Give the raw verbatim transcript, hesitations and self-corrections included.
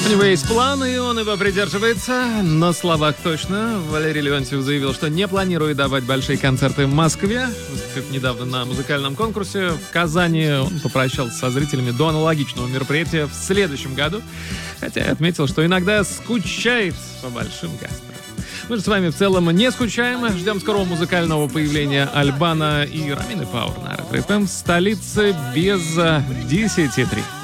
него есть план, и он его придерживается. На словах точно. Валерий Леонтьев заявил, что не планирует давать большие концерты в Москве. Выступив недавно на музыкальном конкурсе в Казани, он попрощался со зрителями до аналогичного мероприятия в следующем году. Хотя и отметил, что иногда скучает по большим гастролям. Мы же с вами в целом не скучаем. Ждем скорого музыкального появления Альбана и Ромины Пауэр на Ретро эф эм в столице без десяти три.